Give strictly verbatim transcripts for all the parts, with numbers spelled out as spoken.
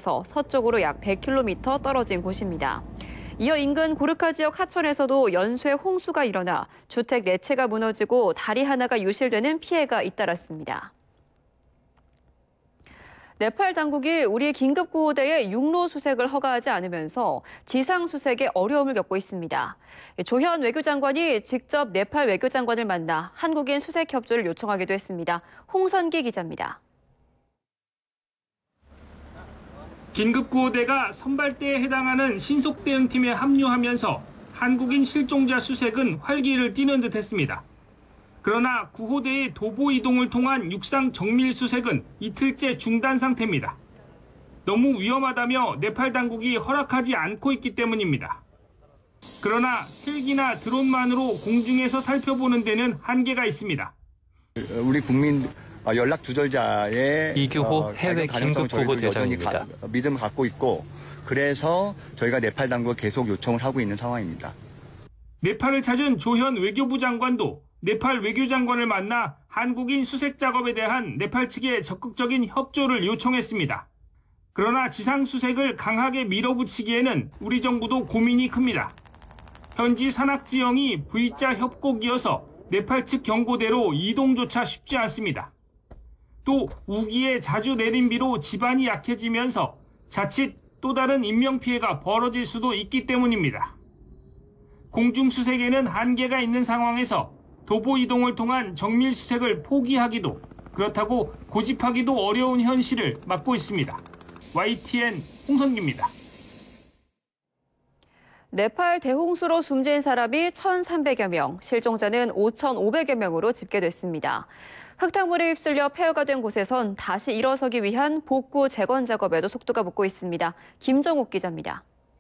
지역에서 서쪽으로 약 백 킬로미터 떨어진 곳입니다. 이어 인근 고르카 지역 하천에서도 연쇄 홍수가 일어나 주택 네 채가 무너지고 다리 하나가 유실되는 피해가 잇따랐습니다. 네팔 당국이 우리 긴급구호대의 육로 수색을 허가하지 않으면서 지상 수색에 어려움을 겪고 있습니다. 조현 외교장관이 직접 네팔 외교장관을 만나 한국인 수색 협조를 요청하기도 했습니다. 홍선기 기자입니다. 긴급구호대가 선발대에 해당하는 신속대응팀에 합류하면서 한국인 실종자 수색은 활기를 띠는 듯했습니다. 그러나 구호대의 도보 이동을 통한 육상 정밀 수색은 이틀째 중단 상태입니다. 너무 위험하다며 네팔 당국이 허락하지 않고 있기 때문입니다. 그러나 헬기나 드론만으로 공중에서 살펴보는 데는 한계가 있습니다. 우리 국민 연락 두절자의 이규호 해외 긴급구호 대장입니다. 믿음을 갖고 있고 그래서 저희가 네팔 당국에 계속 요청을 하고 있는 상황입니다. 네팔을 찾은 조현 외교부 장관도 네팔 외교장관을 만나 한국인 수색 작업에 대한 네팔 측의 적극적인 협조를 요청했습니다. 그러나 지상 수색을 강하게 밀어붙이기에는 우리 정부도 고민이 큽니다. 현지 산악 지형이 V자 협곡이어서 네팔 측 경고대로 이동조차 쉽지 않습니다. 또 우기에 자주 내린 비로 지반이 약해지면서 자칫 또 다른 인명피해가 벌어질 수도 있기 때문입니다. 공중수색에는 한계가 있는 상황에서 도보 이동을 통한 정밀 수색을 포기하기도 그렇다고 고집하기도 어려운 현실을 맞고 있습니다. 와이티엔 홍선기입니다. 네팔 대홍수로 숨진 사람이 천삼백여 명, 실종자는 오천오백여 명으로 집계됐습니다. 흙탕물에 휩쓸려 폐허가 된 곳에선 다시 일어서기 위한 복구 재건 작업에도 속도가 붙고 있습니다. 김정욱 기자입니다.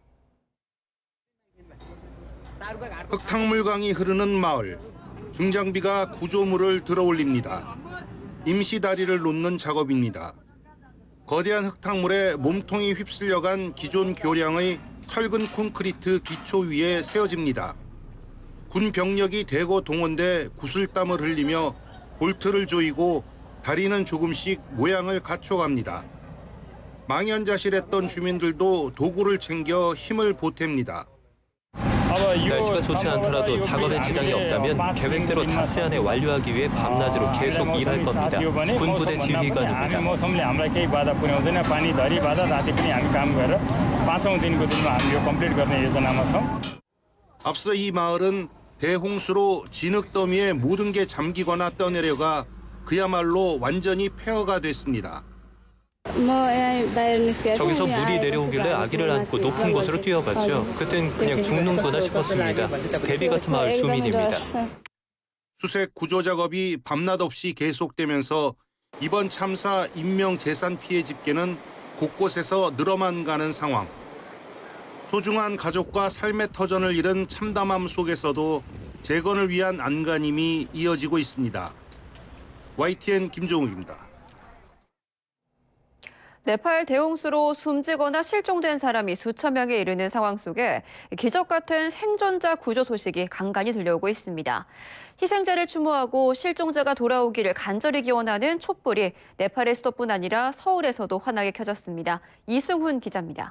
흙탕물강이 흐르는 마을. 중장비가 구조물을 들어올립니다. 임시 다리를 놓는 작업입니다. 거대한 흙탕물에 몸통이 휩쓸려간 기존 교량의 철근 콘크리트 기초 위에 세워집니다. 군 병력이 대거 동원돼 구슬땀을 흘리며 볼트를 조이고 다리는 조금씩 모양을 갖춰갑니다. 망연자실했던 주민들도 도구를 챙겨 힘을 보탭니다. 날씨가 좋지 않더라도 작업에 지장이 없다면 계획대로 닷새 안에 완료하기 위해 밤낮으로 계속 일할 겁니다. 군부대 지휘관입니다. 앞서 이 마을은 대홍수로 진흙더미에 모든 게 잠기거나 떠내려가 그야말로 완전히 폐허가 됐습니다. 저기서 물이 내려오길래 아기를 안고 높은 곳으로 뛰어갔죠. 그땐 그냥 죽는구나 싶었습니다. 대비 같은 마을 주민입니다. 수색 구조 작업이 밤낮 없이 계속되면서 이번 참사 인명 재산 피해 집계는 곳곳에서 늘어만 가는 상황. 소중한 가족과 삶의 터전을 잃은 참담함 속에서도 재건을 위한 안간힘이 이어지고 있습니다. 와이티엔 김종욱입니다. 네팔 대홍수로 숨지거나 실종된 사람이 수천 명에 이르는 상황 속에 기적 같은 생존자 구조 소식이 간간히 들려오고 있습니다. 희생자를 추모하고 실종자가 돌아오기를 간절히 기원하는 촛불이 네팔의 수도뿐 아니라 서울에서도 환하게 켜졌습니다. 이승훈 기자입니다.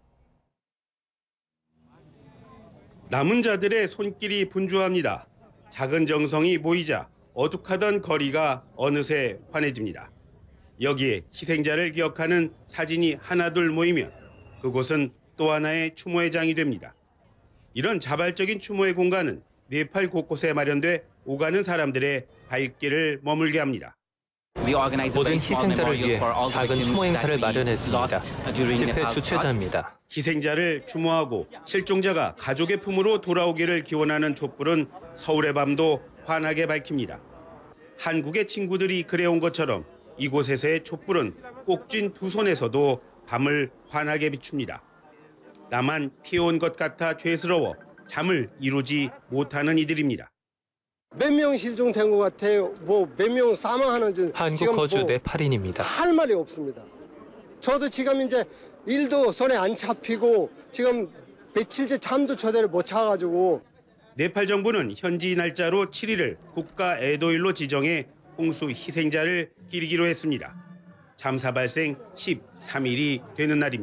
남은 자들의 손길이 분주합니다. 작은 정성이 모이자 어둑하던 거리가 어느새 환해집니다. 여기에 희생자를 기억하는 사진이 하나둘 모이면 그곳은 또 하나의 추모의 장이 됩니다. 이런 자발적인 추모의 공간은 네팔 곳곳에 마련돼 오가는 사람들의 발길을 머물게 합니다. 모든 희생자를 위해 작은 추모 행사를 마련했습니다. 집회 주최자입니다. 희생자를 추모하고 실종자가 가족의 품으로 돌아오기를 기원하는 촛불은 서울의 밤도 환하게 밝힙니다. 한국의 친구들이 그래온 것처럼 이곳에서의 촛불은 꼭 쥔 두 손에서도 밤을 환하게 비춥니다. 나만 피해온 것 같아 죄스러워 잠을 이루지 못하는 이들입니다. 몇 명 실종된 것 같아요. 뭐 몇 명 사망하는지 한국 거주 뭐 네팔인입니다. 할 말이 없습니다. 저도 지금 이제 일도 손에 안 잡히고 지금 며칠째 잠도 제대로 못 자가지고. 네팔 정부는 현지 날짜로 칠 일을 국가 애도일로 지정해 홍수 희생자를 기리기로 했습니다. 참사 발생 십삼 일이 되는 날입니다.